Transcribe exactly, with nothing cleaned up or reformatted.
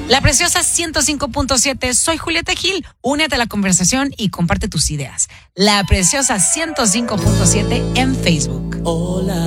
La Preciosa ciento cinco punto siete, soy Julieta Gil. Únete a la conversación y comparte tus ideas. La Preciosa ciento cinco punto siete en Facebook. Hola.